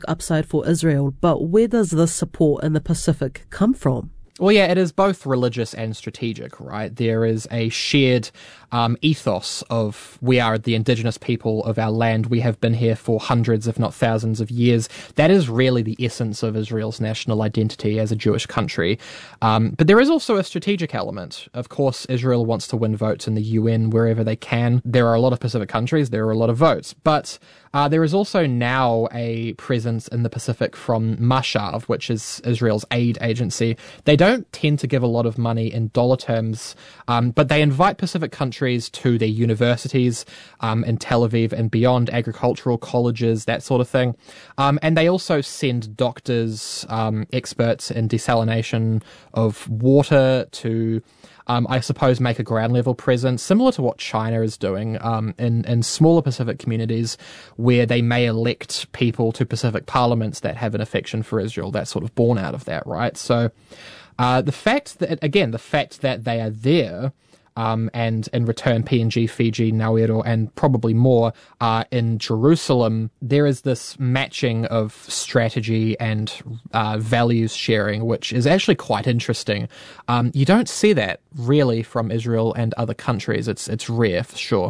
upside for Israel, but where does this support in the Pacific come from? Well, yeah, it is both religious and strategic, right? There is a shared ethos of we are the indigenous people of our land. We have been here for hundreds, if not thousands of years. That is really the essence of Israel's national identity as a Jewish country. But there is also a strategic element. Of course, Israel wants to win votes in the UN wherever they can. There are a lot of Pacific countries. There are a lot of votes. But there is also now a presence in the Pacific from Mashav, which is Israel's aid agency. They don't tend to give a lot of money in dollar terms, but they invite Pacific countries to their universities in Tel Aviv and beyond, agricultural colleges, that sort of thing. And they also send doctors, experts in desalination of water to I suppose, make a ground level presence, similar to what China is doing in smaller Pacific communities where they may elect people to Pacific parliaments that have an affection for Israel. That's sort of born out of that, right? So the fact that they are there, and in return PNG, Fiji, Nauru, and probably more are in Jerusalem, there is this matching of strategy and values sharing, which is actually quite interesting. You don't see that really from Israel and other countries. It's rare for sure.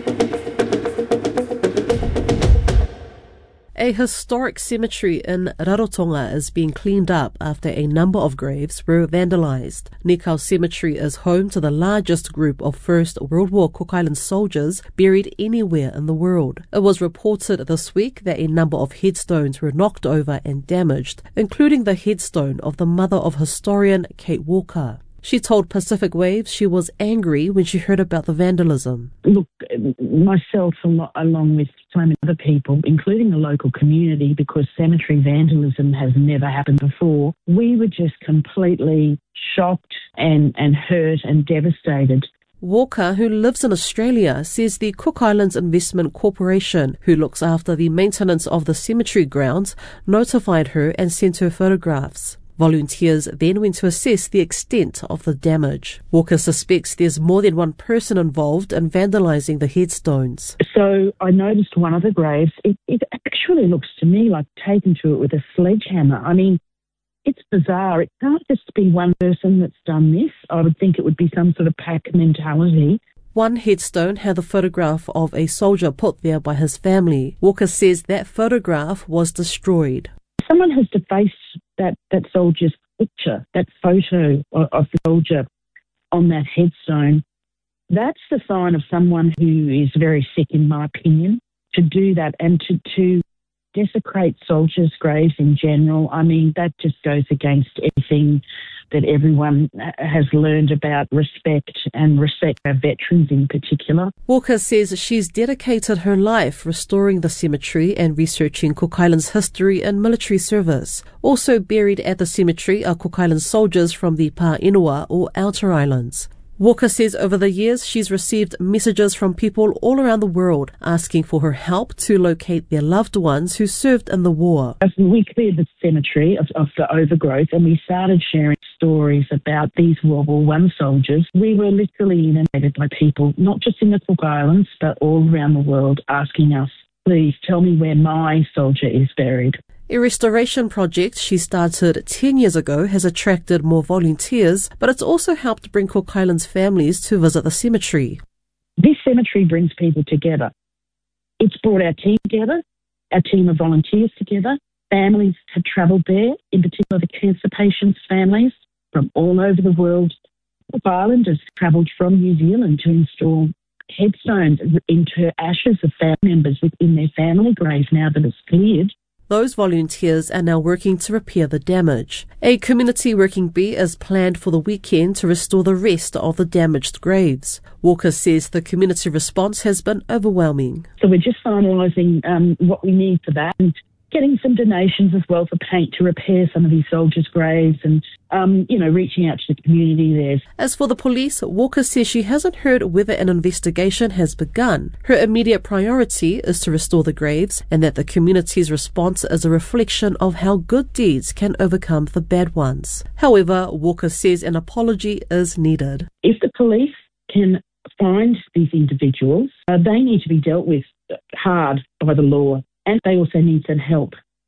A historic cemetery in Rarotonga is being cleaned up after a number of graves were vandalized. Nikau Cemetery is home to the largest group of First World War Cook Islands soldiers buried anywhere in the world. It was reported this week that a number of headstones were knocked over and damaged, including the headstone of the mother of historian Kate Walker. She told Pacific Waves she was angry when she heard about the vandalism. Look, myself, along with so many other people, including the local community, because cemetery vandalism has never happened before, we were just completely shocked and hurt and devastated. Walker, who lives in Australia, says the Cook Islands Investment Corporation, who looks after the maintenance of the cemetery grounds, notified her and sent her photographs. Volunteers then went to assess the extent of the damage. Walker suspects there's more than one person involved in vandalising the headstones. So I noticed one of the graves. It actually looks to me like taken to it with a sledgehammer. I mean, it's bizarre. It can't just be one person that's done this. I would think it would be some sort of pack mentality. One headstone had the photograph of a soldier put there by his family. Walker says that photograph was destroyed. Someone has defaced that soldier's picture, that photo of the soldier on that headstone. That's the sign of someone who is very sick, in my opinion, to do that and to desecrate soldiers' graves in general. I mean, that just goes against everything that everyone has learned about respect and respect our veterans in particular. Walker says she's dedicated her life restoring the cemetery and researching Cook Islands history and military service. Also buried at the cemetery are Cook Islands soldiers from the Pāinua or Outer Islands. Walker says over the years she's received messages from people all around the world asking for her help to locate their loved ones who served in the war. As we cleared the cemetery of the overgrowth and we started sharing stories about these World War I soldiers, we were literally inundated by people, not just in the Cook Islands, but all around the world, asking us, please tell me where my soldier is buried. A restoration project she started 10 years ago has attracted more volunteers, but it's also helped bring Cook Islands families to visit the cemetery. This cemetery brings people together. It's brought our team together, our team of volunteers together. Families have travelled there, in particular the cancer patients' families from all over the world. Cook Island has travelled from New Zealand to install headstones into ashes of family members within their family graves now that it's cleared. Those volunteers are now working to repair the damage. A community working bee is planned for the weekend to restore the rest of the damaged graves. Walker says the community response has been overwhelming. So we're just finalising what we need for that and getting some donations as well for paint to repair some of these soldiers' graves and, reaching out to the community there. As for the police, Walker says she hasn't heard whether an investigation has begun. Her immediate priority is to restore the graves and that the community's response is a reflection of how good deeds can overcome the bad ones. However, Walker says an apology is needed. If the police can find these individuals, they need to be dealt with hard by the law. And they also need some help.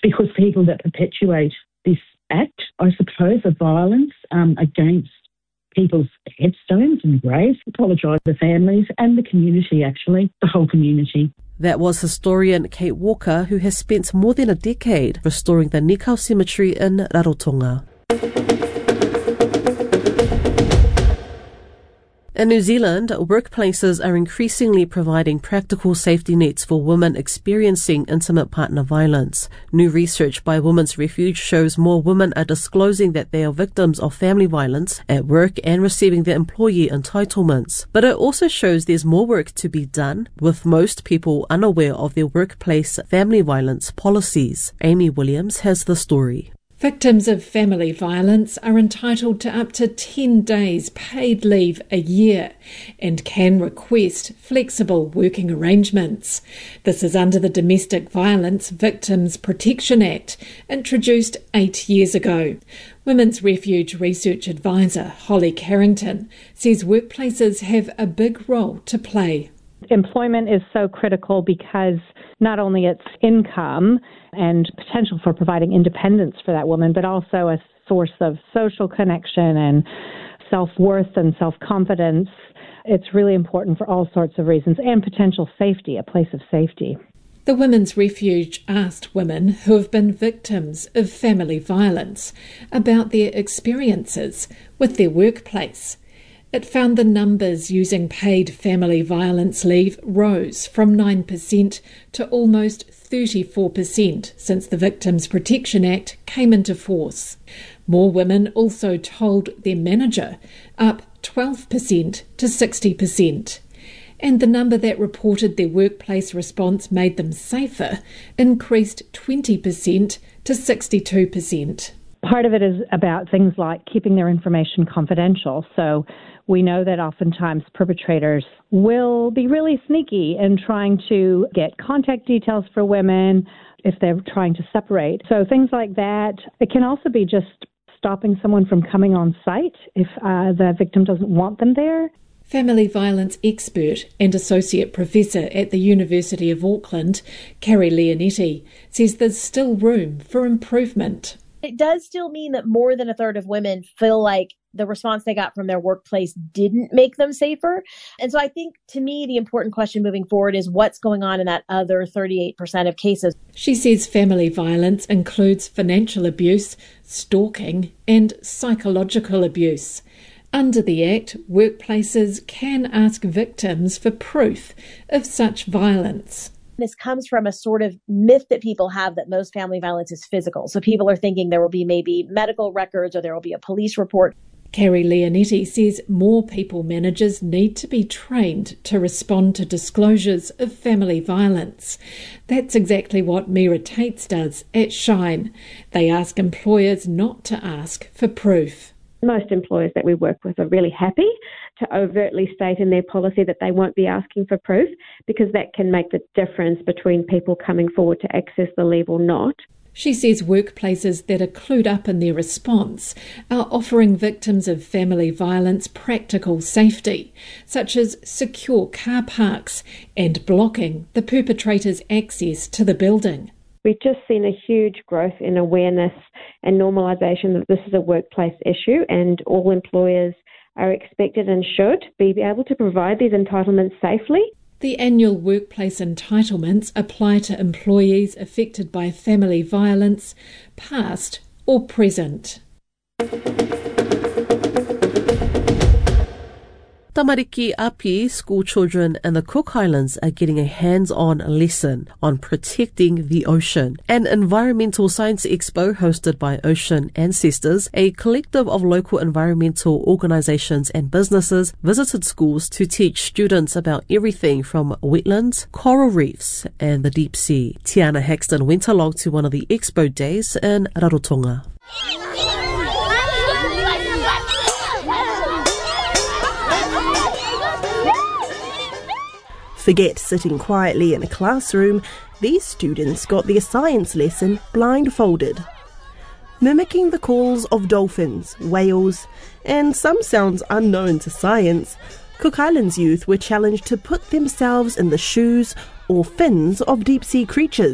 because people that perpetuate this act, I suppose, of violence against people's headstones and graves, apologise to the families and the community, actually, the whole community. That was historian Kate Walker, who has spent more than a decade restoring the Nikau Cemetery in Rarotonga. In New Zealand, workplaces are increasingly providing practical safety nets for women experiencing intimate partner violence. New research by Women's Refuge shows more women are disclosing that they are victims of family violence at work and receiving their employee entitlements. But it also shows there's more work to be done, with most people unaware of their workplace family violence policies. Amy Williams has the story. Victims of family violence are entitled to up to 10 days paid leave a year and can request flexible working arrangements. This is under the Domestic Violence Victims Protection Act, introduced 8 years ago. Women's Refuge Research Advisor Holly Carrington says workplaces have a big role to play. Employment is so critical because not only its income and potential for providing independence for that woman, but also a source of social connection and self-worth and self-confidence. It's really important for all sorts of reasons, and potential safety, a place of safety. The Women's Refuge asked women who have been victims of family violence about their experiences with their workplace. It found the numbers using paid family violence leave rose from 9% to almost 34% since the Victims Protection Act came into force. More women also told their manager, up 12% to 60%. And the number that reported their workplace response made them safer increased 20% to 62%. Part of it is about things like keeping their information confidential. So we know that oftentimes perpetrators will be really sneaky in trying to get contact details for women if they're trying to separate. So things like that. It can also be just stopping someone from coming on site if the victim doesn't want them there. Family violence expert and associate professor at the University of Auckland, Carrie Leonetti, says there's still room for improvement. It does still mean that more than a third of women feel like the response they got from their workplace didn't make them safer. And so I think, to me, the important question moving forward is what's going on in that other 38% of cases. She says family violence includes financial abuse, stalking, and psychological abuse. Under the Act, workplaces can ask victims for proof of such violence. This comes from a sort of myth that people have that most family violence is physical. So people are thinking there will be maybe medical records or there will be a police report. Carrie Leonetti says more people managers need to be trained to respond to disclosures of family violence. That's exactly what Mira Tates does at Shine. They ask employers not to ask for proof. Most employers that we work with are really happy to overtly state in their policy that they won't be asking for proof, because that can make the difference between people coming forward to access the leave or not. She says workplaces that are clued up in their response are offering victims of family violence practical safety, such as secure car parks and blocking the perpetrator's access to the building. We've just seen a huge growth in awareness and normalisation that this is a workplace issue, and all employers are expected and should be able to provide these entitlements safely. The annual workplace entitlements apply to employees affected by family violence, past or present. Tamariki Api school children in the Cook Islands are getting a hands-on lesson on protecting the ocean. An environmental science expo hosted by Ocean Ancestors, a collective of local environmental organisations and businesses, visited schools to teach students about everything from wetlands, coral reefs and the deep sea. Tiana Haxton went along to one of the expo days in Rarotonga. Forget sitting quietly in a classroom, these students got their science lesson blindfolded. Mimicking the calls of dolphins, whales, and some sounds unknown to science, Cook Islands youth were challenged to put themselves in the shoes or fins of deep-sea creatures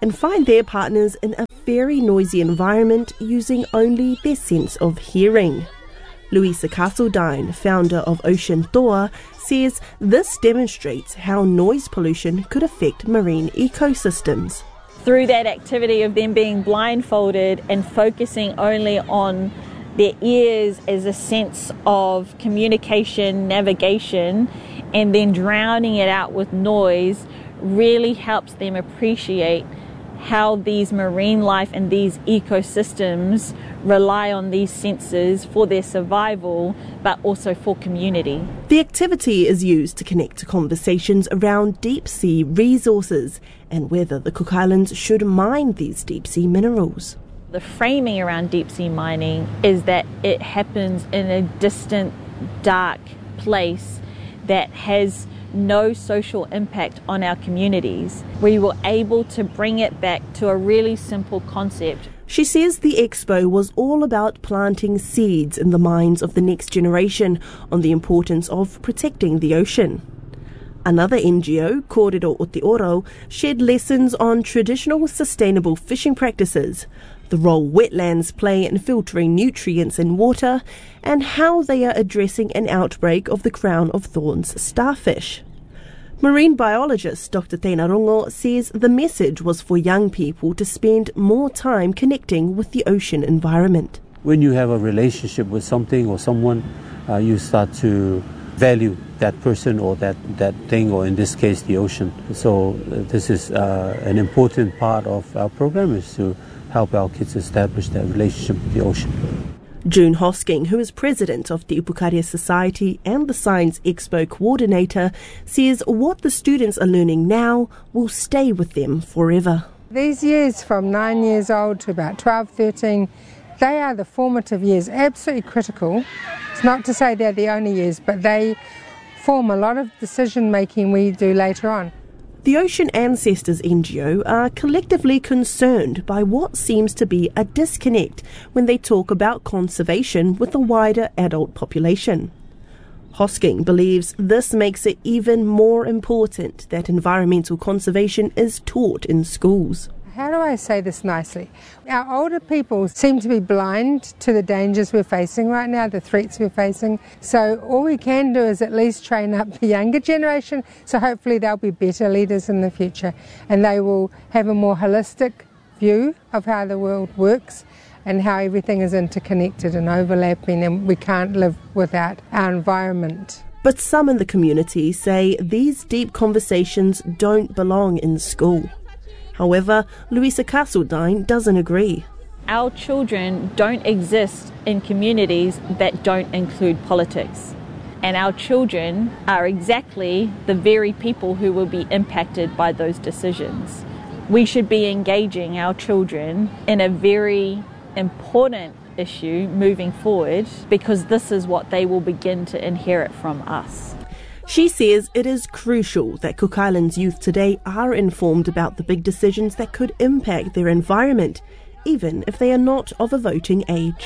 and find their partners in a very noisy environment using only their sense of hearing. Louisa Castledine, founder of Ocean Toa, says this demonstrates how noise pollution could affect marine ecosystems. Through that activity of them being blindfolded and focusing only on their ears as a sense of communication, navigation, and then drowning it out with noise really helps them appreciate how these marine life and these ecosystems rely on these senses for their survival, but also for community. The activity is used to connect to conversations around deep-sea resources and whether the Cook Islands should mine these deep-sea minerals. The framing around deep-sea mining is that it happens in a distant, dark place that has no social impact on our communities. We were able to bring it back to a really simple concept. She says the expo was all about planting seeds in the minds of the next generation on the importance of protecting the ocean. Another NGO, Kōrero o Te Oro, shared lessons on traditional sustainable fishing practices, the role wetlands play in filtering nutrients in water, and how they are addressing an outbreak of the crown of thorns starfish. Marine biologist Dr. Teina Rongo says the message was for young people to spend more time connecting with the ocean environment. When you have a relationship with something or someone, you start to value that person or that thing, or in this case the ocean. So this is an important part of our program, is to help our kids establish that relationship with the ocean. June Hosking, who is president of the Upukaria Society and the Science Expo coordinator, says what the students are learning now will stay with them forever. These years from 9 years old to about 12, 13, they are the formative years, absolutely critical. It's not to say they're the only years, but they form a lot of decision making we do later on. The Ocean Ancestors NGO are collectively concerned by what seems to be a disconnect when they talk about conservation with the wider adult population. Hosking believes this makes it even more important that environmental conservation is taught in schools. How do I say this nicely? Our older people seem to be blind to the dangers we're facing right now, the threats we're facing. So all we can do is at least train up the younger generation, so hopefully they'll be better leaders in the future and they will have a more holistic view of how the world works and how everything is interconnected and overlapping, and we can't live without our environment. But some in the community say these deep conversations don't belong in school. However, Louisa Castledine doesn't agree. Our children don't exist in communities that don't include politics. And our children are exactly the very people who will be impacted by those decisions. We should be engaging our children in a very important issue moving forward, because this is what they will begin to inherit from us. She says it is crucial that Cook Islands youth today are informed about the big decisions that could impact their environment, even if they are not of a voting age.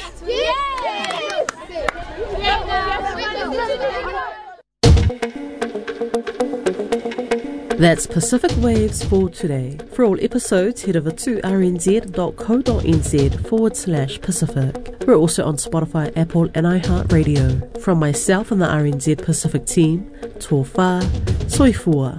That's Pacific Waves for today. For all episodes, head over to rnz.co.nz/Pacific. We're also on Spotify, Apple and iHeartRadio. From myself and the RNZ Pacific team, tō whā, soifua.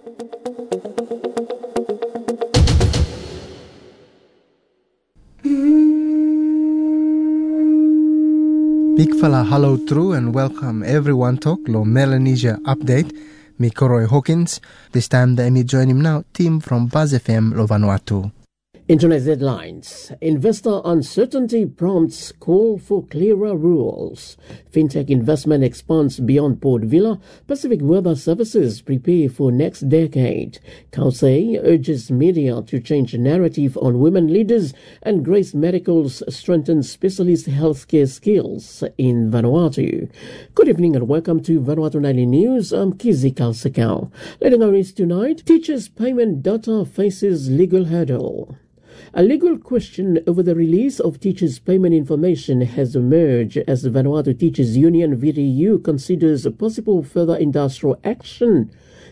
Big fella hello true and welcome everyone to Lo Melanesia Update. Me Koroi Hawkins. This time the me join him now, team from Buzz FM Lo Vanuatu. Internet headlines. Investor uncertainty prompts call for clearer rules. Fintech investment expands beyond Port Vila. Pacific Weather Services prepare for next decade. Kausei urges media to change narrative on women leaders, and Grace Medicals strengthens specialist healthcare skills in Vanuatu. Good evening and welcome to Vanuatu Nightly News. I'm Kizi Kalsekau. Leading our news tonight, teachers' payment data faces legal hurdle. A legal question over the release of teachers' payment information has emerged as the Vanuatu Teachers Union VTU considers a possible further industrial action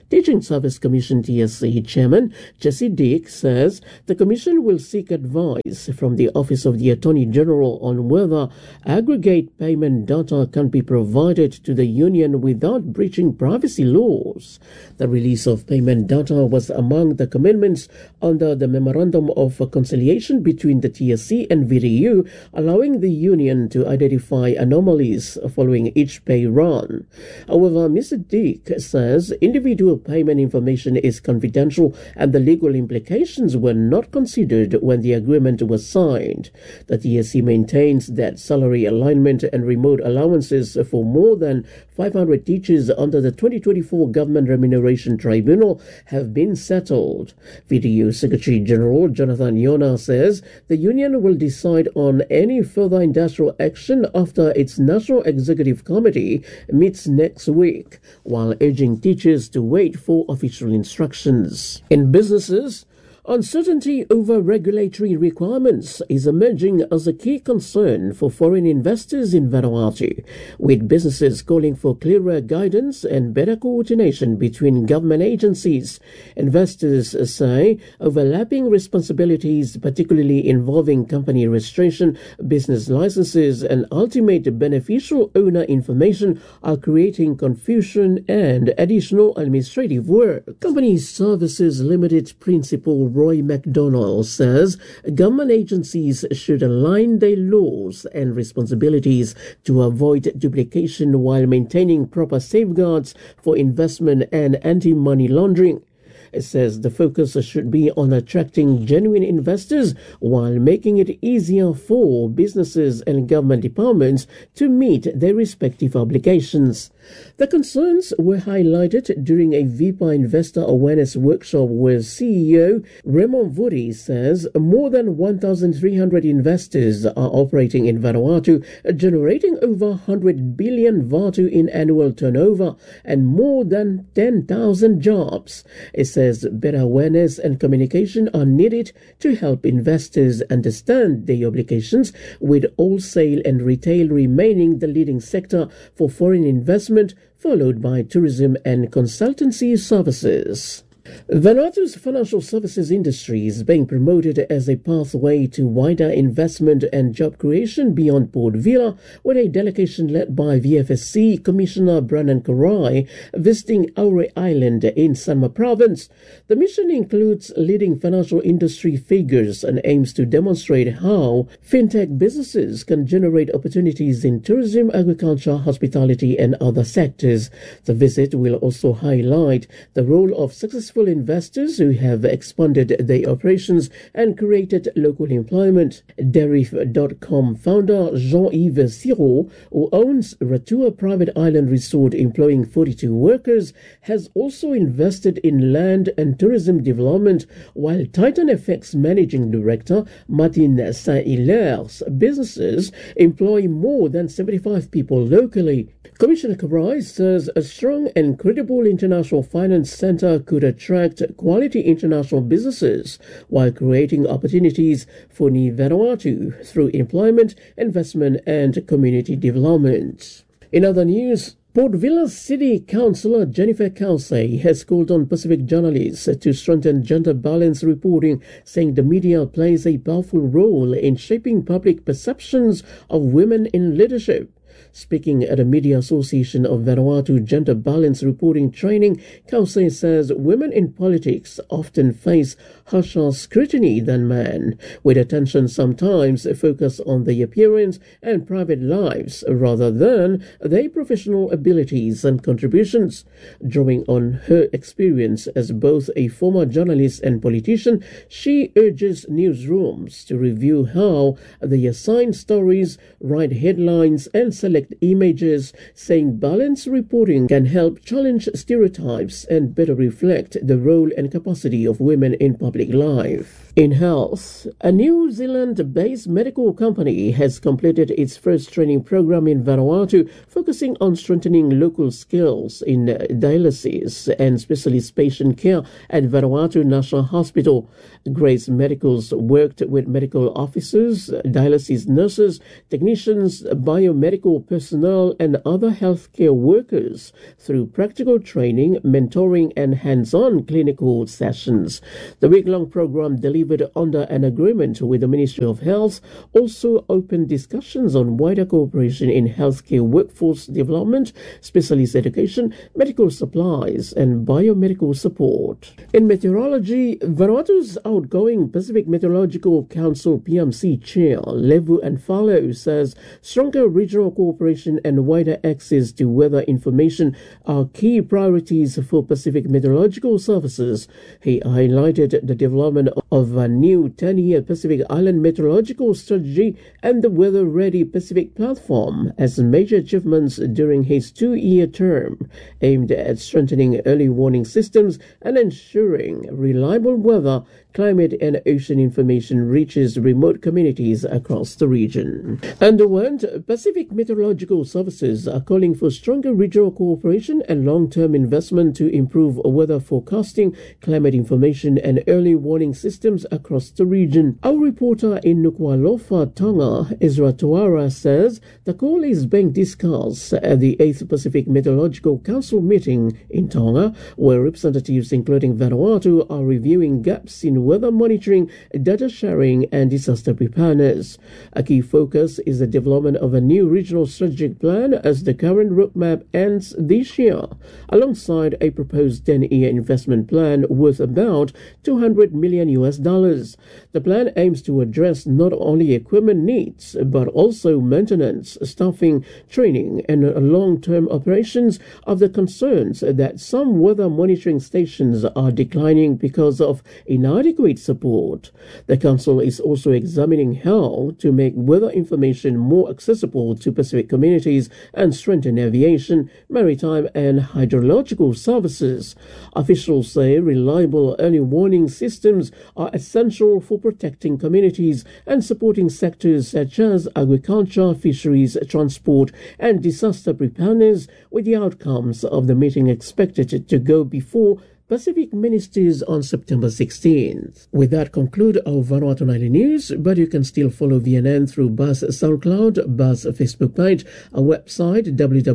Teaching Service Commission TSC Chairman Jesse Dick says the Commission will seek advice from the Office of the Attorney General on whether aggregate payment data can be provided to the union without breaching privacy laws. The release of payment data was among the commitments under the Memorandum of Conciliation between the TSC and VDU, allowing the union to identify anomalies following each pay run. However, Mr. Dick says individual payment information is confidential and the legal implications were not considered when the agreement was signed. The TSC maintains that salary alignment and remote allowances for more than 500 teachers under the 2024 Government Remuneration Tribunal have been settled. VDU Secretary General Jonathan Yona says the union will decide on any further industrial action after its National Executive Committee meets next week, while urging teachers to wait for official instructions. In businesses, uncertainty over regulatory requirements is emerging as a key concern for foreign investors in Vanuatu, with businesses calling for clearer guidance and better coordination between government agencies. Investors say overlapping responsibilities, particularly involving company registration, business licenses, and ultimate beneficial owner information, are creating confusion and additional administrative work. Company Services Limited Principal Roy McDonald says government agencies should align their laws and responsibilities to avoid duplication while maintaining proper safeguards for investment and anti-money laundering. It says the focus should be on attracting genuine investors while making it easier for businesses and government departments to meet their respective obligations. The concerns were highlighted during a VIPA Investor Awareness Workshop where CEO Raymond Vuri says more than 1,300 investors are operating in Vanuatu, generating over 100 billion Vatu in annual turnover and more than 10,000 jobs. It says better awareness and communication are needed to help investors understand their obligations, with wholesale and retail remaining the leading sector for foreign investment, followed by tourism and consultancy services. Vanuatu's financial services industry is being promoted as a pathway to wider investment and job creation beyond Port Vila, with a delegation led by VFSC Commissioner Brandon Karai visiting Aure Island in Sanma Province. The mission includes leading financial industry figures and aims to demonstrate how fintech businesses can generate opportunities in tourism, agriculture, hospitality, and other sectors. The visit will also highlight the role of successful investors who have expanded their operations and created local employment. Derif.com founder Jean-Yves Siro, who owns Ratua Private Island Resort employing 42 workers, has also invested in land and tourism development, while Titan FX Managing Director Martin Saint-Hilaire's businesses employ more than 75 people locally. Commissioner Karai says a strong and credible international finance centre could attract quality international businesses while creating opportunities for Ni Vanuatu through employment, investment and community development. In other news, Port Vila City Councillor Jennifer Kelsey has called on Pacific journalists to strengthen gender balance reporting, saying the media plays a powerful role in shaping public perceptions of women in leadership. Speaking at a Media Association of Vanuatu Gender Balance Reporting Training, Kelsey says women in politics often face harsher scrutiny than men, with attention sometimes focused on their appearance and private lives rather than their professional abilities and contributions. Drawing on her experience as both a former journalist and politician, she urges newsrooms to review how they assign stories, write headlines and select images, saying balanced reporting can help challenge stereotypes and better reflect the role and capacity of women in public life. In health, a New Zealand-based medical company has completed its first training program in Vanuatu, focusing on strengthening local skills in dialysis and specialist patient care at Vanuatu National Hospital. Grace Medicals worked with medical officers, dialysis nurses, technicians, biomedical personnel, and other healthcare workers through practical training, mentoring, and hands-on clinical sessions. The week-long program delivered under an agreement with the Ministry of Health also opened discussions on wider cooperation in healthcare workforce development, specialist education, medical supplies, and biomedical support. In meteorology, Vanuatu's outgoing Pacific Meteorological Council PMC chair, Levu Anfalo, says stronger regional cooperation and wider access to weather information are key priorities for Pacific Meteorological Services. He highlighted the development of a new 10-year Pacific Island Meteorological Strategy and the Weather Ready Pacific Platform as major achievements during his 2-year term, aimed at strengthening early warning systems and ensuring reliable weather, climate and ocean information reaches remote communities across the region. And the World Pacific Meteorological Services are calling for stronger regional cooperation and long-term investment to improve weather forecasting, climate information and early warning systems across the region. Our reporter in Nuku'alofa, Tonga, Ezra Tuara, says the call is being discussed at the 8th Pacific Meteorological Council meeting in Tonga, where representatives including Vanuatu are reviewing gaps in weather monitoring, data sharing and disaster preparedness. A key focus is the development of a new regional strategic plan as the current roadmap ends this year, alongside a proposed 10-year investment plan worth about $200 million. The plan aims to address not only equipment needs, but also maintenance, staffing, training, and long-term operations of the concerns that some weather monitoring stations are declining because of inadequate support. The Council is also examining how to make weather information more accessible to Pacific communities and strengthen aviation, maritime, and hydrological services. Officials say reliable early warning systems are essential for protecting communities and supporting sectors such as agriculture, fisheries, transport, and disaster preparedness, with the outcomes of the meeting expected to go before Pacific Ministers on September 16th. With that, conclude our Vanuatu Nightly News, but you can still follow VNN through Buzz SoundCloud, Buzz Facebook page, our website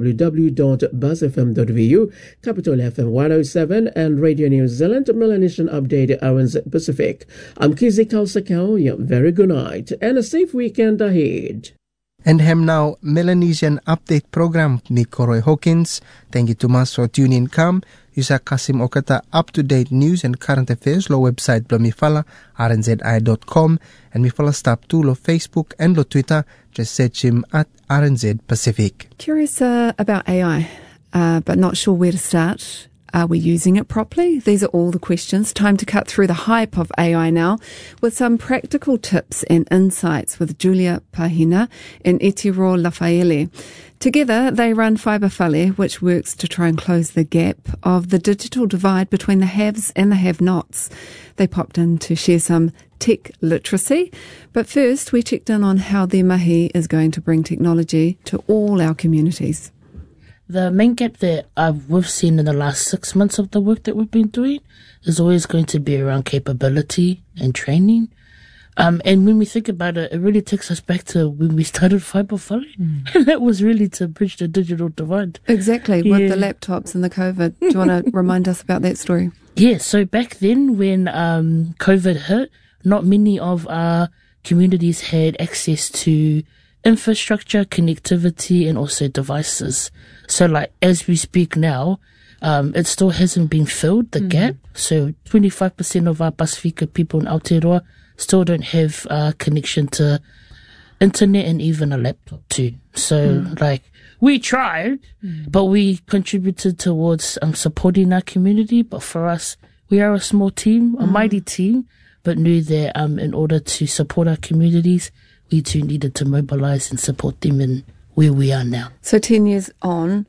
www.buzzfm.vu, Capital FM 107, and Radio New Zealand Melanesian Update RNZ Pacific. I'm Kizi Kalsakau. Very good night and a safe weekend ahead. And hem now Melanesian Update Program ni Koroi Hawkins. Thank you to mas for tuning in. Come, Yusa Kasim Okata up-to-date news and current affairs lo website blo mifala rnzi.com and mifala stop to lo Facebook and lo Twitter. Just search him at RNZ Pacific. Curious about AI, but not sure where to start. Are we using it properly? These are all the questions. Time to cut through the hype of AI now with some practical tips and insights with Julia Pahina and Etiro Lafaele. Together, they run Fibre Fale, which works to try and close the gap of the digital divide between the haves and the have-nots. They popped in to share some tech literacy. But first, we checked in on how their mahi is going to bring technology to all our communities. The main gap that we've seen in the last 6 months of the work that we've been doing is always going to be around capability and training. And when we think about it, it really takes us back to when we started Fibre Fale. And that was really to bridge the digital divide. Exactly, with the laptops and the COVID. Do you want to remind us about that story? Yeah, so back then when COVID hit, not many of our communities had access to infrastructure, connectivity, and also devices. So like as we speak now, it still hasn't been filled, the gap. So 25% of our Pasifika people in Aotearoa still don't have connection to internet and even a laptop too. So like we tried, but we contributed towards supporting our community. But for us, we are a small team, a mighty team, but knew that in order to support our communities, we too needed to mobilize and support them in where we are now. So 10 years on,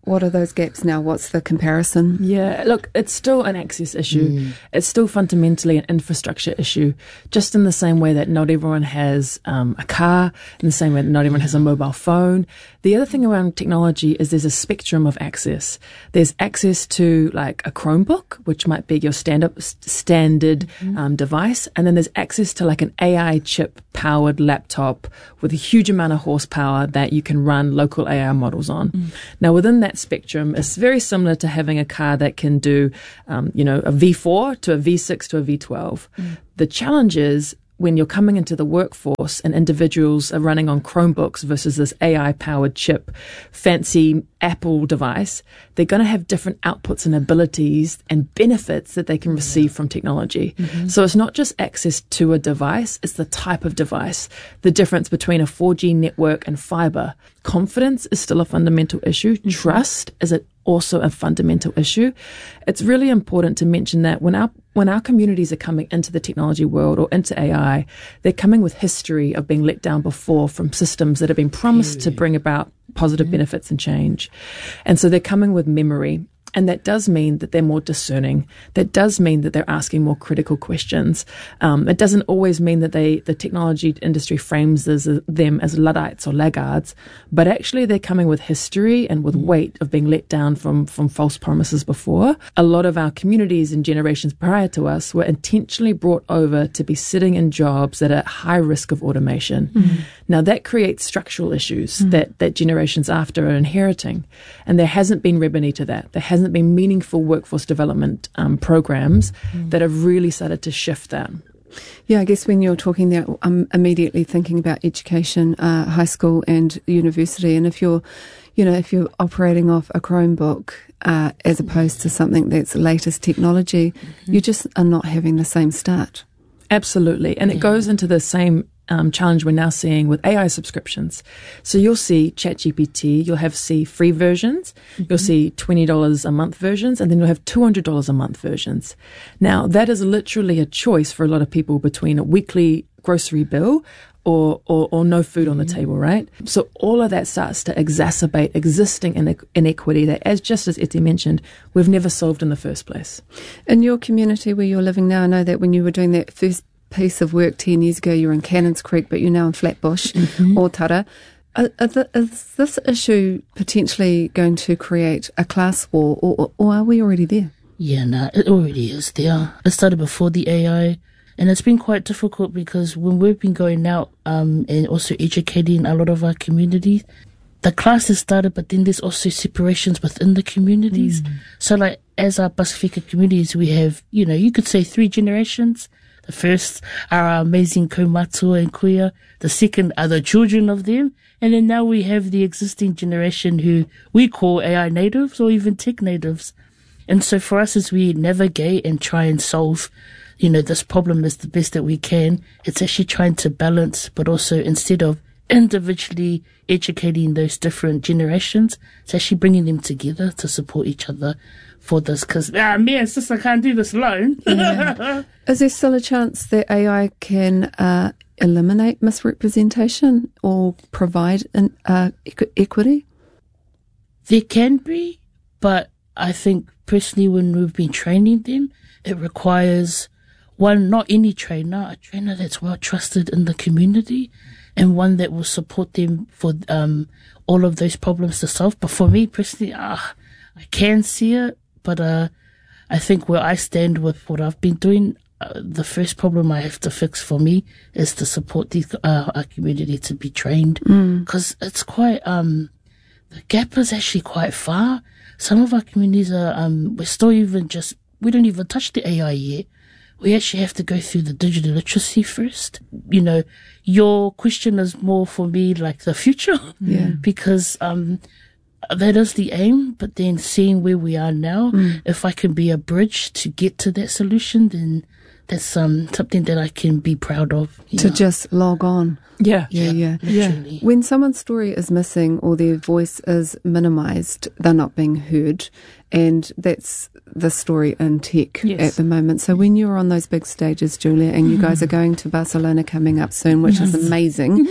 What are those gaps now? What's the comparison? Yeah, look, it's still an access issue. It's still fundamentally an infrastructure issue, just in the same way that not everyone has a car, in the same way that not everyone has a mobile phone. The other thing around technology is there's a spectrum of access. There's access to like a Chromebook, which might be your standard device, and then there's access to like an AI chip powered laptop with a huge amount of horsepower that you can run local AI models on. Now, within that spectrum, it's very similar to having a car that can do, a V4 to a V6 to a V12. The challenge is when you're coming into the workforce and individuals are running on Chromebooks versus this AI-powered chip, fancy Apple device, they're going to have different outputs and abilities and benefits that they can receive from technology. So it's not just access to a device, it's the type of device, the difference between a 4G network and fiber. Confidence is still a fundamental issue. Trust is also a fundamental issue. It's really important to mention that when our communities are coming into the technology world or into AI, they're coming with history of being let down before from systems that have been promised to bring about positive benefits and change. And so they're coming with memory. And that does mean that they're more discerning. That does mean that they're asking more critical questions. It doesn't always mean that the technology industry frames them as Luddites or laggards, but actually they're coming with history and with weight of being let down from false promises before. A lot of our communities and generations prior to us were intentionally brought over to be sitting in jobs that are at high risk of automation. Now that creates structural issues that generations after are inheriting. And there hasn't been remedy to that. There hasn't been meaningful workforce development programs that have really started to shift that. Yeah, I guess when you're talking there, I'm immediately thinking about education, high school and university. And if you're operating off a Chromebook as opposed to something that's latest technology, you just are not having the same start. Absolutely. And it goes into the same challenge we're now seeing with AI subscriptions. So you'll see ChatGPT, you'll see free versions, you'll see $20 a month versions, and then you'll have $200 a month versions. Now, that is literally a choice for a lot of people between a weekly grocery bill or no food on the table, right? So all of that starts to exacerbate existing inequity that, as Eti mentioned, we've never solved in the first place. In your community where you're living now, I know that when you were doing that first piece of work 10 years ago, you were in Cannons Creek, but you're now in Flatbush or Tara. Is this issue potentially going to create a class war, or are we already there? Yeah, no, it already is there. It started before the AI, and it's been quite difficult because when we've been going out and also educating a lot of our communities, the classes started, but then there's also separations within the communities. So like as our Pasifika communities, we have, you could say 3 generations. The first are our amazing kaumātua and kuia. The second are the children of them. And then now we have the existing generation who we call AI natives or even tech natives. And so for us, as we navigate and try and solve, this problem as the best that we can, it's actually trying to balance, but also instead of individually educating those different generations, it's actually bringing them together to support each other for this, because me and sister can't do this alone. Yeah. Is there still a chance that AI can eliminate misrepresentation or provide equity? There can be, but I think personally when we've been training them, it requires one, not any trainer, a trainer that's well trusted in the community, and one that will support them for all of those problems to solve. But for me personally, I can see it, but I think where I stand with what I've been doing, the first problem I have to fix for me is to support our community to be trained, because it's quite the gap is actually quite far. Some of our communities are we're still we don't even touch the AI yet. We actually have to go through the digital literacy first. Your question is more for me like the future, because that is the aim, but then seeing where we are now, if I can be a bridge to get to that solution, then that's something that I can be proud of. To just log on. Yeah. When someone's story is missing or their voice is minimised, they're not being heard. And that's the story in tech at the moment. So when you're on those big stages, Julia, and you guys are going to Barcelona coming up soon, which is amazing,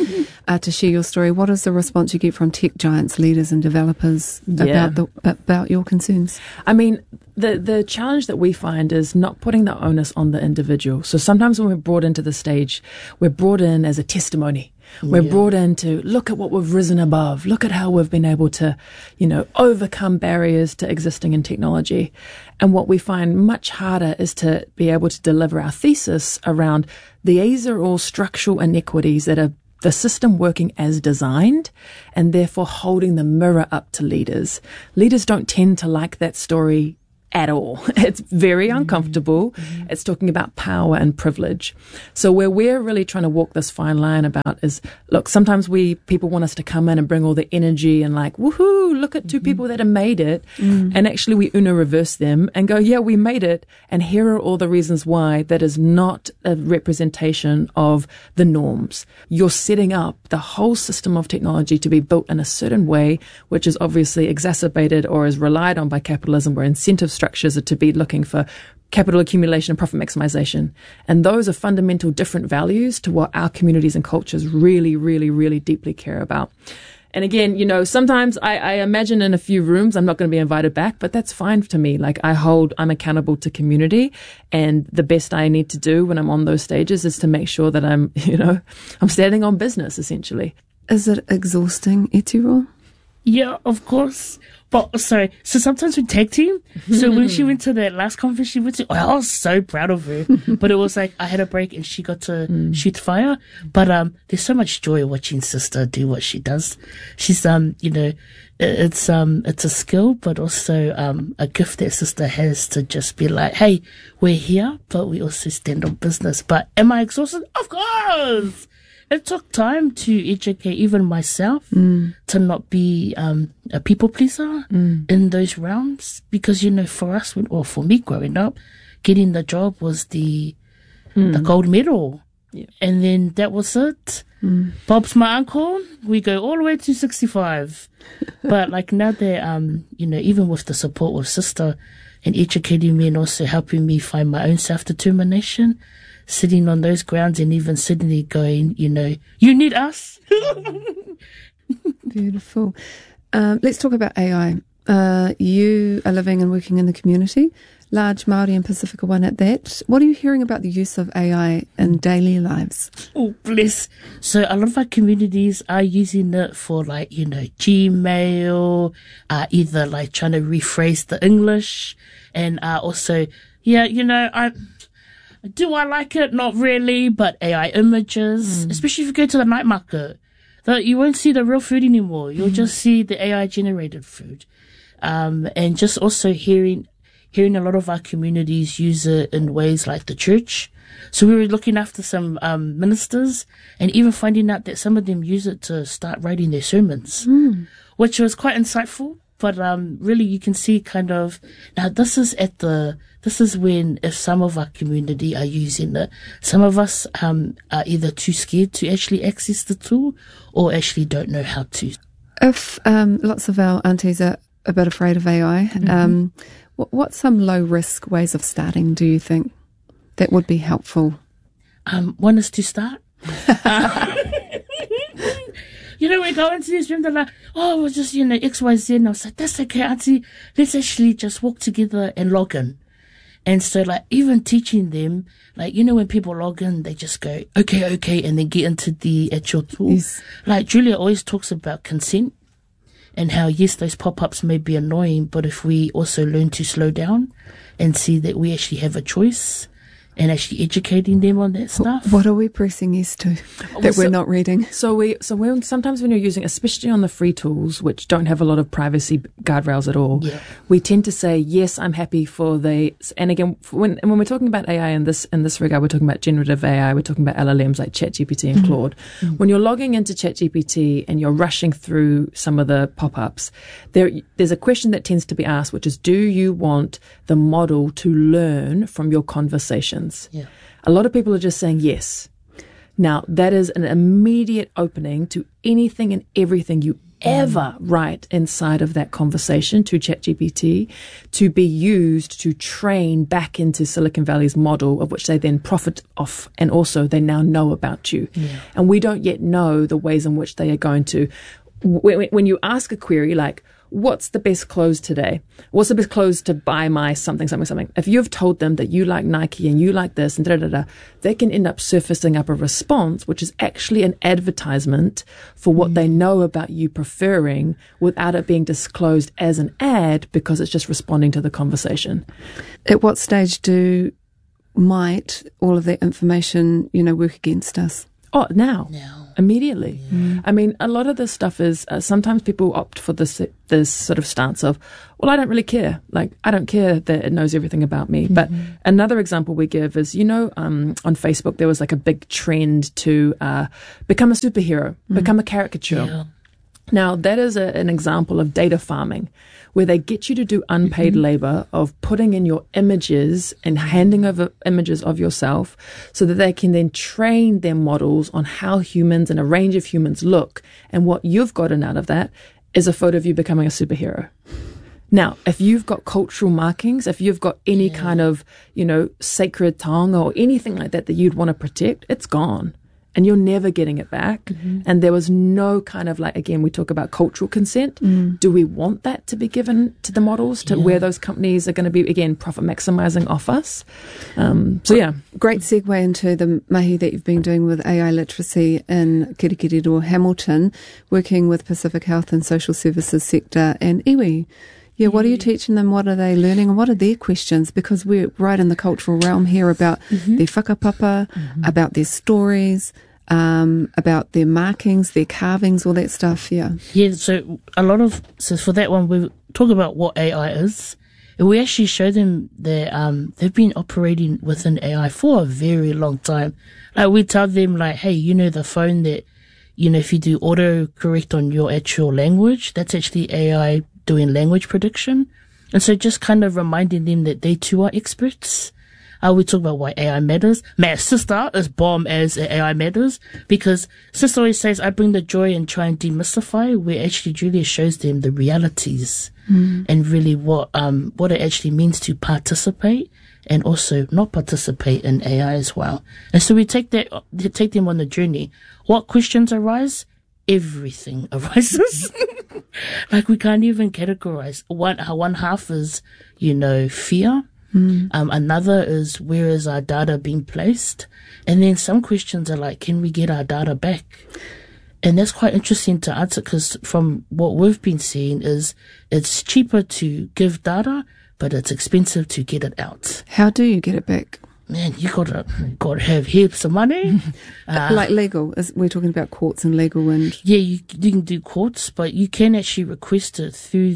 to share your story. What is the response you get from tech giants, leaders and developers about your concerns? I mean, the challenge that we find is not putting the onus on the individual. So sometimes when we're brought into the stage, we're brought in as a testimony. We're brought in to look at what we've risen above. Look at how we've been able to, overcome barriers to existing in technology. And what we find much harder is to be able to deliver our thesis around these are all structural inequities that are the system working as designed, and therefore holding the mirror up to leaders. Leaders don't tend to like that story at all. It's very uncomfortable. It's talking about power and privilege. So where we're really trying to walk this fine line about is, look, sometimes people want us to come in and bring all the energy and like, woohoo, look at two people that have made it. And actually we reverse them and go, yeah, we made it. And here are all the reasons why that is not a representation of the norms. You're setting up the whole system of technology to be built in a certain way, which is obviously exacerbated or is relied on by capitalism, where incentive structures are to be looking for capital accumulation and profit maximization. And those are fundamental different values to what our communities and cultures really, really, really deeply care about. And again, sometimes I imagine in a few rooms I'm not going to be invited back, but that's fine to me. Like I'm accountable to community, and the best I need to do when I'm on those stages is to make sure that I'm standing on business, essentially. Is it exhausting, Etiro? Yeah, of course. But sorry, so sometimes we tag team. So when she went to that last conference she went to, I was so proud of her. But it was like I had a break and she got to shoot fire. But there's so much joy watching sister do what she does. She's it's a skill, but also a gift that sister has to just be like, hey, we're here, but we also stand on business. But am I exhausted? Of course. It took time to educate even myself to not be a people pleaser in those realms, because for us, for me growing up, getting the job was the gold medal, and then that was it. Bob's my uncle. We go all the way to 65, but like now that even with the support of sister and educating me and also helping me find my own self-determination, sitting on those grounds and even suddenly going, you need us. Beautiful. Let's talk about AI. You are living and working in the community, large Māori and Pacifica one at that. What are you hearing about the use of AI in daily lives? Oh, bless. So a lot of our communities are using it for Gmail, either like trying to rephrase the English, and also, do I like it? Not really, but AI images, especially if you go to the night market, you won't see the real food anymore. You'll just see the AI generated food. And just also hearing a lot of our communities use it in ways like the church. So we were looking after some ministers and even finding out that some of them use it to start writing their sermons, which was quite insightful. But really you can see kind of, now this is when, if some of our community are using it, some of us are either too scared to actually access the tool or actually don't know how to. If lots of our aunties are a bit afraid of AI, what's some low-risk ways of starting, do you think, that would be helpful? One is to start. We go into this room, they're like, oh, we're just, XYZ. And I was like, that's okay, auntie. Let's actually just walk together and log in. And so, even teaching them, when people log in, they just go, okay, and then get into the actual tool. Yes. Julia always talks about consent and how, yes, those pop-ups may be annoying, but if we also learn to slow down and see that we actually have a choice, and actually educating them on that stuff. What are we pressing yes to that we're not reading? So sometimes when you're using, especially on the free tools, which don't have a lot of privacy guardrails at all, we tend to say, yes, I'm happy for and again, when we're talking about AI in this regard, we're talking about generative AI, we're talking about LLMs like ChatGPT and Claude. When you're logging into ChatGPT and you're rushing through some of the pop-ups, there's a question that tends to be asked, which is, do you want the model to learn from your conversations? Yeah. A lot of people are just saying yes. Now, that is an immediate opening to anything and everything you ever write inside of that conversation to ChatGPT to be used to train back into Silicon Valley's model, of which they then profit off, and also they now know about you. Yeah. And we don't yet know the ways in which they are going to. When you ask a query like, what's the best clothes today? What's the best clothes to buy my something? If you've told them that you like Nike and you like this and they can end up surfacing up a response, which is actually an advertisement for what they know about you preferring without it being disclosed as an ad, because it's just responding to the conversation. At what stage might all of that information, work against us? Oh, now. Immediately. I mean, a lot of this stuff is sometimes people opt for this sort of stance of, well, I don't really care. Like, I don't care that it knows everything about me. But another example we give is, on Facebook, there was like a big trend to become a superhero, become a caricature. Yeah. Now, that is an example of data farming, where they get you to do unpaid labor of putting in your images and handing over images of yourself so that they can then train their models on how humans and a range of humans look. And what you've gotten out of that is a photo of you becoming a superhero. Now, if you've got cultural markings, if you've got any kind of, sacred taonga or anything like that you'd want to protect, it's gone. And you're never getting it back. And there was no kind of again, we talk about cultural consent. Do we want that to be given to the models to where those companies are going to be, again, profit maximizing off us? Great segue into the mahi that you've been doing with AI literacy in Kirikiri Hamilton, working with Pacific Health and Social Services sector and iwi. Yeah, what are you teaching them? What are they learning? And what are their questions? Because we're right in the cultural realm here about their whakapapa, about their stories, about their markings, their carvings, all that stuff, yeah. Yeah, so for that one, we talk about what AI is. And we actually show them that they've been operating within AI for a very long time. Like, we tell them, hey, the phone that, if you do auto-correct on your actual language, that's actually AI doing language prediction. And so just kind of reminding them that they too are experts. We talk about why AI matters. My sister is bomb as AI matters, because sister always says, I bring the joy and try and demystify, where actually Julia shows them the realities and really what it actually means to participate and also not participate in AI as well. And so we take them on the journey. What questions arise? Everything arises. We can't even categorize. One half is, fear. Another is, where is our data being placed? And then some questions are like, can we get our data back? And that's quite interesting to answer, because from what we've been seeing is it's cheaper to give data, but it's expensive to get it out. How do you get it back? Man, you gotta have heaps of money. Like legal, we're talking about courts and legal, and you can do courts, but you can actually request it through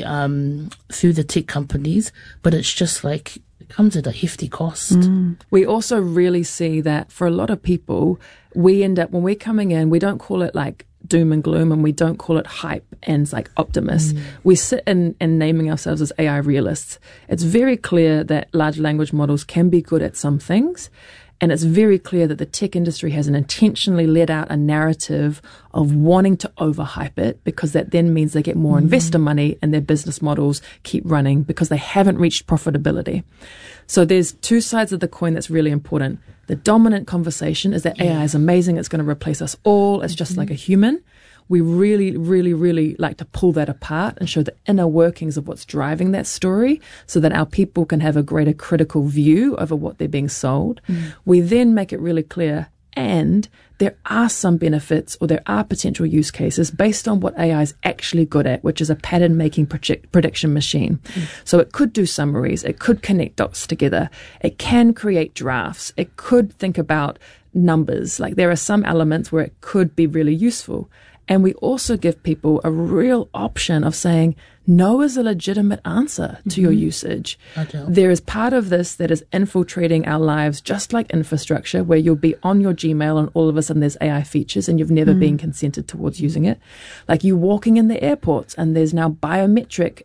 the tech companies. But it's just it comes at a hefty cost. We also really see that for a lot of people, we end up, when we're coming in, we don't call it doom and gloom, and we don't call it hype and optimist. We sit in naming ourselves as AI realists. It's very clear that large language models can be good at some things, and it's very clear that the tech industry has intentionally let out a narrative of wanting to overhype it, because that then means they get more investor money and their business models keep running because they haven't reached profitability. So there's two sides of the coin that's really important. The dominant conversation is that AI is amazing. It's going to replace us all. It's just like a human. We really, really, really like to pull that apart and show the inner workings of what's driving that story so that our people can have a greater critical view over what they're being sold. We then make it really clear, and there are some benefits or there are potential use cases based on what AI is actually good at, which is a pattern-making prediction machine. So it could do summaries, it could connect dots together, it can create drafts, it could think about numbers. There are some elements where it could be really useful. And we also give people a real option of saying, no is a legitimate answer to your usage. There is part of this that is infiltrating our lives, just like infrastructure, where you'll be on your Gmail and all of a sudden there's AI features and you've never been consented towards using it. Like you walking in the airports and there's now biometric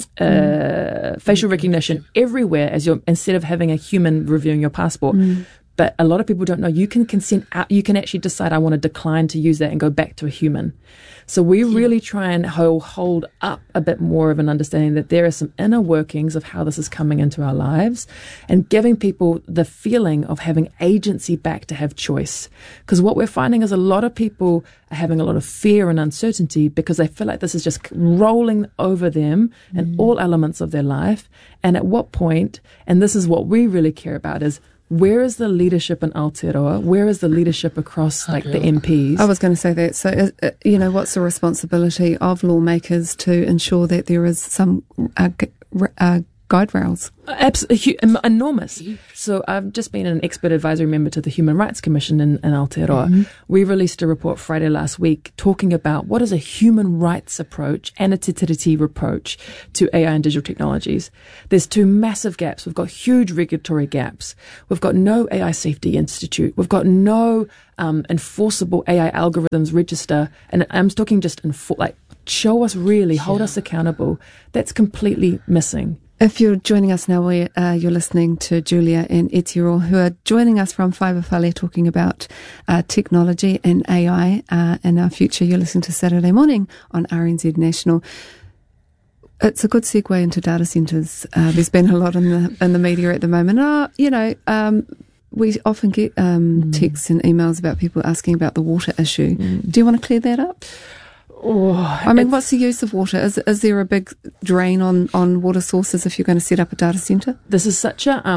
facial recognition everywhere instead of having a human reviewing your passport. But a lot of people don't know you can consent out. You can actually decide I want to decline to use that and go back to a human. So we really try and hold up a bit more of an understanding that there are some inner workings of how this is coming into our lives and giving people the feeling of having agency back to have choice. Because what we're finding is a lot of people are having a lot of fear and uncertainty because they feel like this is just rolling over them in all elements of their life. And at what point, and this is what we really care about, is where is the leadership in Aotearoa? Where is the leadership across the MPs? I was going to say that. So, what's the responsibility of lawmakers to ensure that there is some guide rails? Absolutely enormous. So I've just been an expert advisory member to the Human Rights Commission in Aotearoa. We released a report Friday last week talking about what is a human rights approach and a te tiriti approach to AI and digital technologies. There's two massive gaps. We've got huge regulatory gaps. We've got no AI Safety Institute. We've got no enforceable AI algorithms register. And I'm talking just show us really, hold us accountable. That's completely missing. If you're joining us now, you're listening to Julia and Etiro, who are joining us from Whaiwhawhale talking about technology and AI in our future. You're listening to Saturday Morning on RNZ National. It's a good segue into data centres. There's been a lot in the media at the moment. We often get texts and emails about people asking about the water issue. Do you want to clear that up? What's the use of water? Is there a big drain on water sources if you're going to set up a data centre? This is such a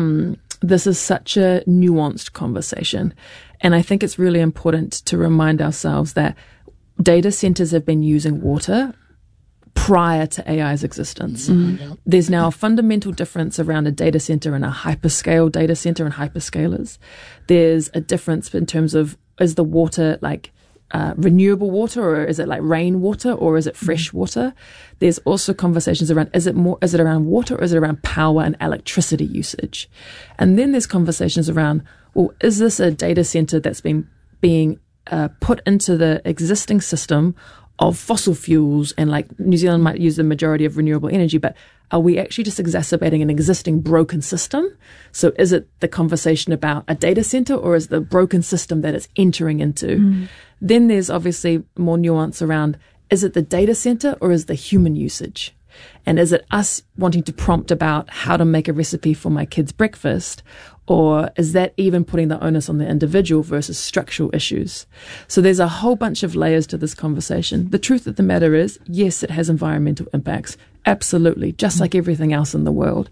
nuanced conversation, and I think it's really important to remind ourselves that data centres have been using water prior to AI's existence. There's now a fundamental difference around a data center and a hyperscale data center and hyperscalers. There's a difference in terms of, is the water renewable water, or is it like rainwater, or is it fresh water? There's also conversations around, is it around water, or is it around power and electricity usage? And then there's conversations around, well, is this a data center that's being put into the existing system of fossil fuels, and like New Zealand might use the majority of renewable energy, but are we actually just exacerbating an existing broken system? So is it the conversation about a data center, or is the broken system that it's entering into? Then there's obviously more nuance around, is it the data center or is the human usage? And is it us wanting to prompt about how to make a recipe for my kid's breakfast? Or is that even putting the onus on the individual versus structural issues? So there's a whole bunch of layers to this conversation. The truth of the matter is, yes, it has environmental impacts. Absolutely. Just like everything else in the world.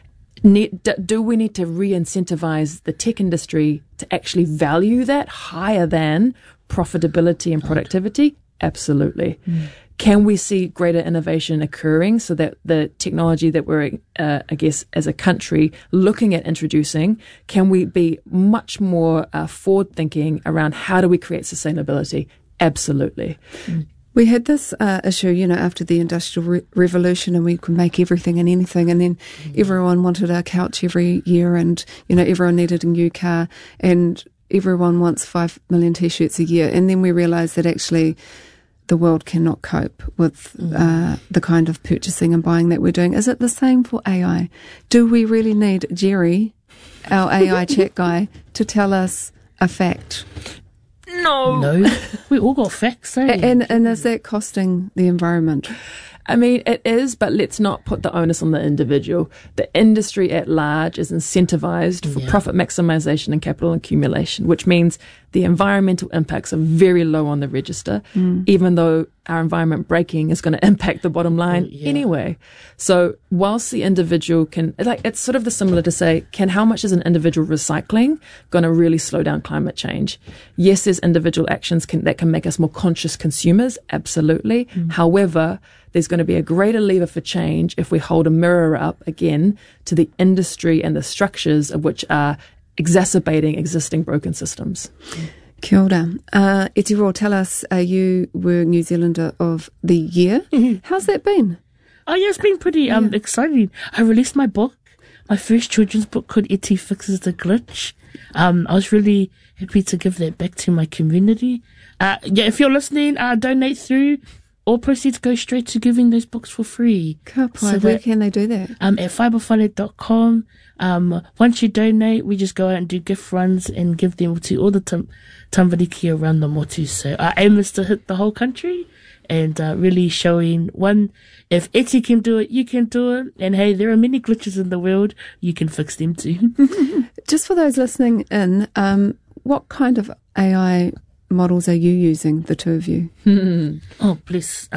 Do we need to re-incentivize the tech industry to actually value that higher than profitability and productivity? Absolutely. Can we see greater innovation occurring so that the technology that we're, as a country looking at introducing, can we be much more forward-thinking around how do we create sustainability? Absolutely. We had this issue, after the Industrial Revolution, and we could make everything and anything, and then everyone wanted a couch every year, and, everyone needed a new car, and everyone wants 5 million T-shirts a year. And then we realised that actually the world cannot cope with the kind of purchasing and buying that we're doing. Is it the same for AI? Do we really need Jerry, our AI chat guy, to tell us a fact? No. We all got facts, eh? And is that costing the environment? I mean, it is, but let's not put the onus on the individual. The industry at large is incentivized for profit maximization and capital accumulation, which means the environmental impacts are very low on the register, even though our environment breaking is going to impact the bottom line anyway. So whilst the individual can, it's sort of the similar to say, how much is an individual recycling going to really slow down climate change? Yes, there's individual actions that can make us more conscious consumers, absolutely. However, there's going to be a greater lever for change if we hold a mirror up again to the industry and the structures of which are exacerbating existing broken systems. Kia ora. Etiro, tell us, you were New Zealander of the Year. How's that been? Oh, yeah, it's been pretty exciting. I released my book, my first children's book called Eti Fixes the Glitch. I was really happy to give that back to my community. If you're listening, donate through all proceeds go straight to giving those books for free. Where can they do that? At fiberfallet.com. Once you donate, we just go out and do gift runs and give them to all the tamariki around the motu. So our aim is to hit the whole country and really showing, one, if Eti can do it, you can do it. And hey, there are many glitches in the world. You can fix them too. Just for those listening in, what kind of AI models are you using, the two of you? Oh, please.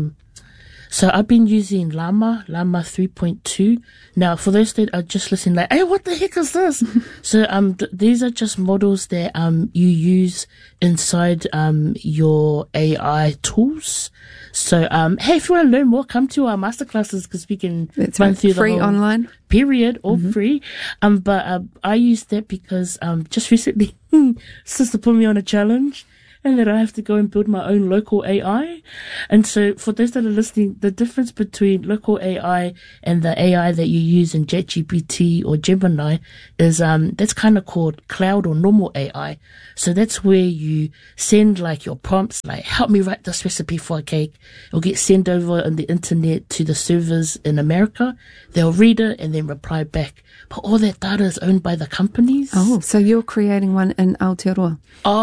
So I've been using Llama 3.2. Now, for those that are just listening, like, hey, what the heck is this? So these are just models that you use inside your AI tools. So hey, if you want to learn more, come to our masterclasses because we can run through free the whole online period, all free. But I use that because just recently, sister put me on a challenge. And that I have to go and build my own local AI. And so for those that are listening, the difference between local AI and the AI that you use in ChatGPT or Gemini is that's kind of called cloud or normal AI. So that's where you send like your prompts, like help me write this recipe for a cake. It'll get sent over on the internet to the servers in America. They'll read it and then reply back. But all that data is owned by the companies. Oh, so you're creating one in Aotearoa?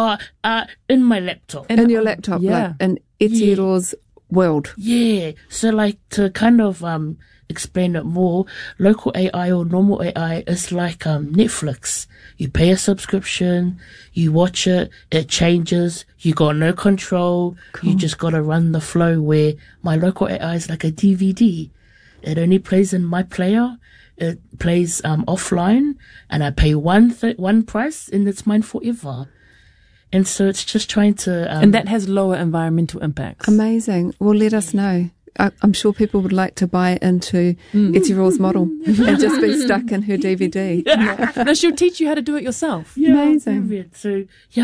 In my laptop. In your laptop, like in Etiroa's world. Yeah. So like to kind of explain it more, local AI or normal AI is like Netflix. You pay a subscription, you watch it, it changes, you got no control, you just got to run the flow, where my local AI is like a DVD. It only plays in my player. It plays offline, and I pay one price, and it's mine forever. And so it's just trying to... and that has lower environmental impacts. Amazing. Well, let us know. I'm sure people would like to buy into Etiroa's model and just be stuck in her DVD. No, she'll teach you how to do it yourself. Yeah, amazing. So,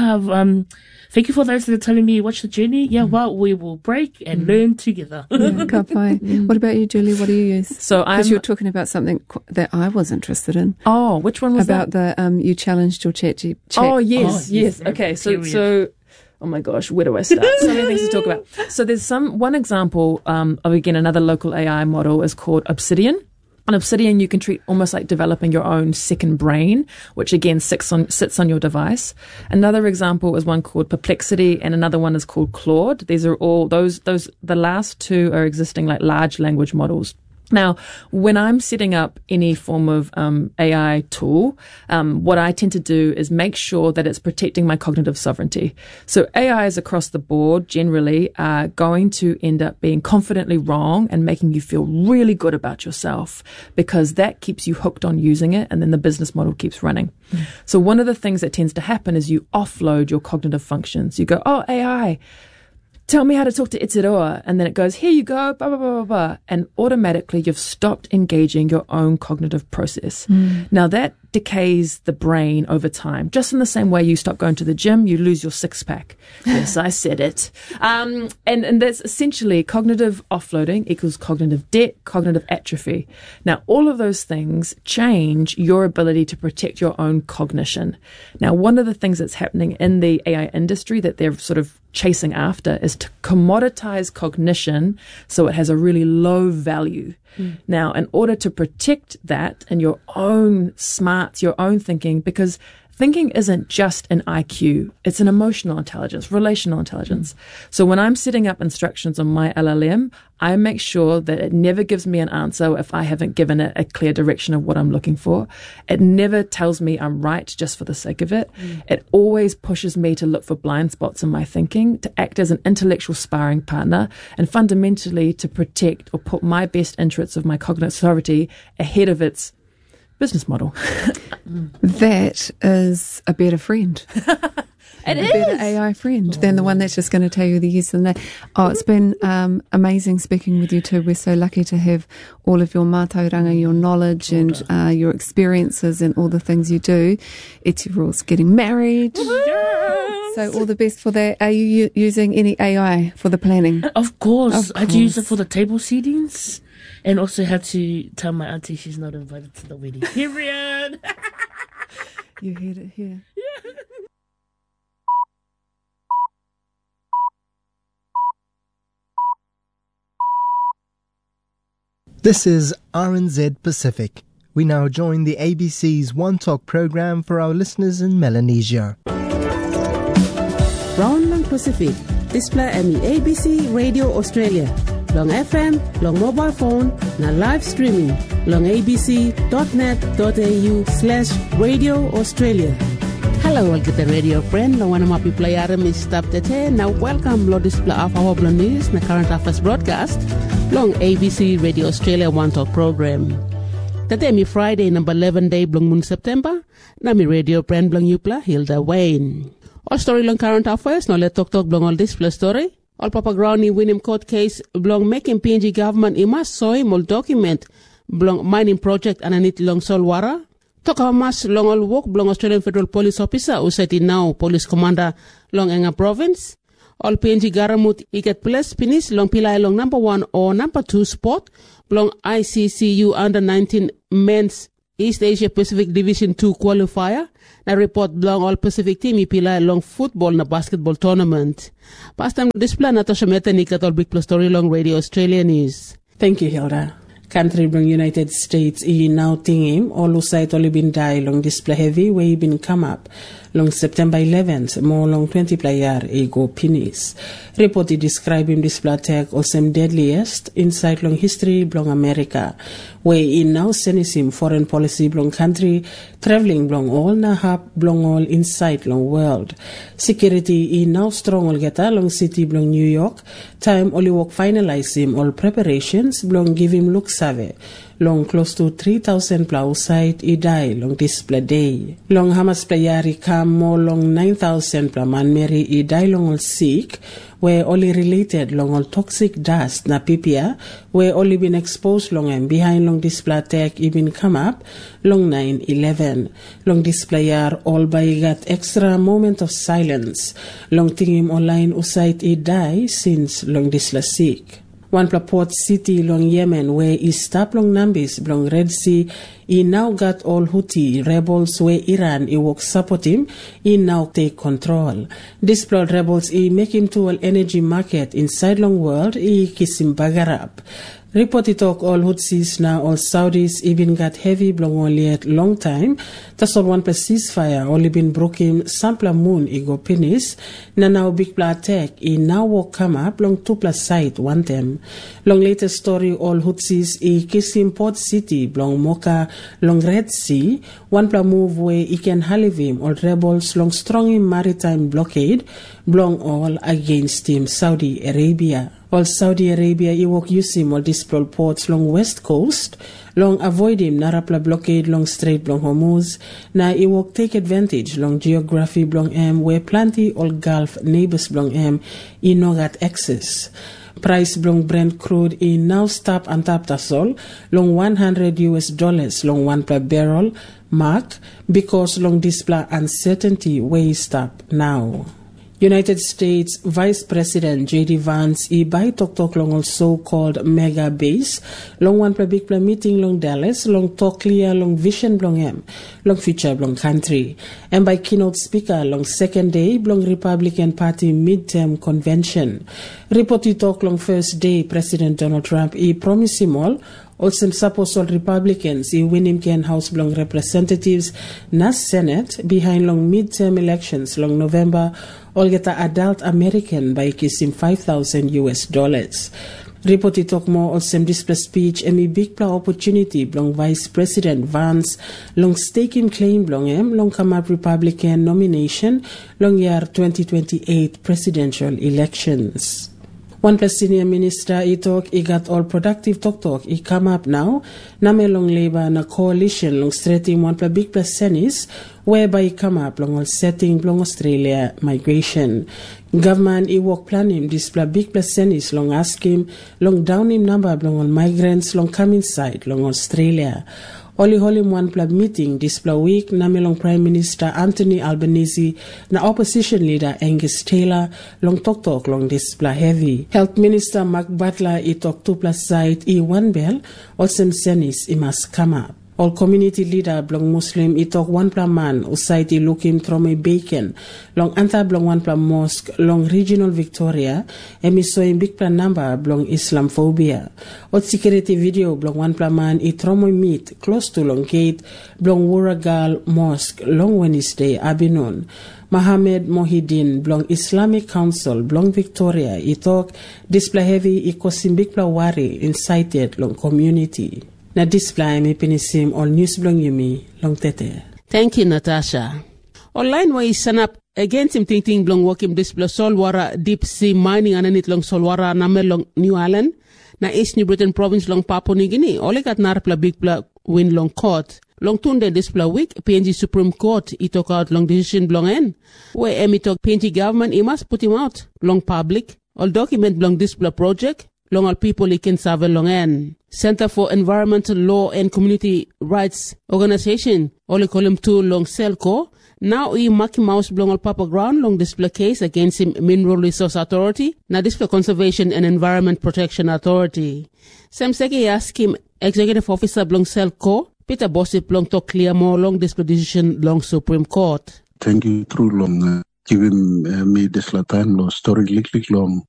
thank you for those that are telling me watch the journey. Yeah, well, we will break and learn together. Ka pai. What about you, Julie? What do you use? So because you're talking about something that I was interested in. Oh, which one was about that? About the you challenged your chat. Oh, yes. Okay, so. Oh my gosh, where do I start? So many things to talk about. So there's one example of, again, another local AI model is called Obsidian. On Obsidian, you can treat almost like developing your own second brain, which again sits on your device. Another example is one called Perplexity, and another one is called Claude. These are all those. The last two are existing like large language models. Now, when I'm setting up any form of AI tool, what I tend to do is make sure that it's protecting my cognitive sovereignty. So AIs across the board generally are going to end up being confidently wrong and making you feel really good about yourself, because that keeps you hooked on using it, and then the business model keeps running. So one of the things that tends to happen is you offload your cognitive functions. You go, oh, AI, tell me how to talk to Etiroa. And then it goes, here you go, blah, blah, blah, blah, blah. And automatically you've stopped engaging your own cognitive process. Now that decays the brain over time. Just in the same way you stop going to the gym, you lose your six-pack. Yes, I said it. And that's essentially cognitive offloading equals cognitive debt, cognitive atrophy. Now, all of those things change your ability to protect your own cognition. Now, one of the things that's happening in the AI industry that they're sort of chasing after is to commoditize cognition so it has a really low value. Now, in order to protect that and your own smarts, your own thinking, because thinking isn't just an IQ, it's an emotional intelligence, relational intelligence. So when I'm setting up instructions on my LLM, I make sure that it never gives me an answer if I haven't given it a clear direction of what I'm looking for. It never tells me I'm right just for the sake of it. It always pushes me to look for blind spots in my thinking, to act as an intellectual sparring partner, and fundamentally to protect or put my best interests of my cognitive sovereignty ahead of its business model. That is a better friend. It is. A better AI friend than the one that's just going to tell you the yes and no. Oh, it's been amazing speaking with you two. We're so lucky to have all of your mātauranga, your knowledge and your experiences and all the things you do. Etiroa's getting married. Yes. So all the best for that. Are you using any AI for the planning? Of course. I do use it for the table seatings. And also had to tell my auntie she's not invited to the wedding. Period. You heard it here. Yeah. This is RNZ Pacific. We now join the ABC's One Talk program for our listeners in Melanesia. Round lang Pacific, display ami ABC Radio Australia. Long FM, long mobile phone, na live streaming, long abc.net.au/Radio Australia. Hello, all kita radio friend. Long one of my people are Mr. Tete. Now welcome lo display of our news na current affairs broadcast. Long ABC Radio Australia One Talk program. Tete mi Friday number 11 day blong moon September. Na mi radio friend blong Yupla Hilda Wayne. All story long current affairs. Now let talk blong all display story. All Papa Growney William court case blong making PNG government imas soy mol document blong mining project ananit long Solwara. Toka mas long all work blong Australian Federal Police Officer useti now Police Commander long Enga Province. All PNG Garamut ikat plus pinis long pilai long number 1 or number 2 spot blong ICCU under 19 men's East Asia Pacific Division 2 qualifier. Na report blong all Pacific team ipilay long football na basketball tournament. Past time display na to siya meta ni katol big plus story long Radio Australia News. Thank you, Hilda. Country blong United States now tingim all usay toli bin die long display heavy way bin come up long September 11th more long 20 player ego pinis. Report describe him display attack also deadliest inside long history blong America. Way in now sends him foreign policy blong country traveling blong all na hap blong all inside long world. Security in now strong all geta long city blong New York. Time only work finalize him all preparations blong give him look save. Long close to 3,000 plow site I die long display day. Long Hamas playari come more long 9,000 plow man Mary I die long all sick where only related long all toxic dust na PPA where only been exposed long and behind long display attack even come up long 9/11. Long display all by got extra moment of silence. Long tingim online usite I die since long display sick. One port city long Yemen where is stop long numbers long Red Sea now got all Houthi rebels where Iran work support him now take control. This blood rebels make him to all energy market inside long world kiss him bagarap. Report it talk all Houthis now all Saudis even got heavy blong only at long time. That's all one plus ceasefire only been broken sample moon go penis. Now big pla attack now walk come up long 2 plus site one them. Long later story all Houthis kiss him port city blong Mocha long Red Sea. One pla move where can have him all rebels long strong in maritime blockade blong all against him Saudi Arabia. All Saudi Arabia walk use him all display ports long west coast, long avoid him narapla blockade long Strait blong Hormuz, na walk take advantage long geography blong where plenty all Gulf neighbors blong no got access. Price blong Brent crude now stop and tap tasol long $100 long 1 per barrel mark because long display uncertainty way stop now. United States Vice President J.D. Vance by talk long so-called mega base long one per big meeting long Dallas long talk clear long vision long long future long country and by keynote speaker long second day long Republican Party midterm convention. Report talk long first day President Donald Trump promise him all also suppose all Republicans win him can House long representatives na Senate behind long midterm elections long November all get a adult American by kissing $5,000. Report it talk more also display speech and me big pla opportunity blong Vice President Vance long stake him claim blong long come up Republican nomination long year 2028 presidential elections. One plus senior minister talk got all productive talk come up now name long labor na coalition long straighting one plus big plus senis whereby come up long all setting long Australia migration. Government work plan him display big plus senis long ask him long down him number long all migrants long come inside long Australia. Only him one club meeting display week namelong Prime Minister Anthony Albanese na opposition leader Angus Taylor long talk long display heavy. Health Minister Mark Butler talk 2 plus side one bell also senis must come up. All community leader blong Muslim itok one pla man usaiti looking trome bacon long anta blong one pla mosque long regional Victoria emiso big pla number blong Islamophobia. Ot security video blong one pla man itromo meet close to long gate blong Wuragal Mosque long Wednesday abinon. Mohammed Mohidin blong Islamic Council blong Victoria itok display heavy ikosimbik pla wari incited long community. Na display mi pinisim all news blong yumi long tete. Thank you, Natasha. Online wa isanap against him ting blong wakim display solwara deep sea mining ananit long solwara namer long New Ireland na East New Britain province long Papua New Guinea. Ole kat narpla big pla win long court. Long tunde display week PNG Supreme Court itok out long decision blong en. We emitok PNG government must put him out long public. All document blong display project long all people he can serve long en. Center for Environmental Law and Community Rights Organization, only call him two long Selco. Now we Maki Mouse blong al Papa Ground long display case against him Mineral Resource Authority, now display Conservation and Environment Protection Authority. Sam Seki ask him Executive Officer blong Selco, Peter Bossip long to clear more long display decision long Supreme Court. Thank you through long giving me this time long story lick long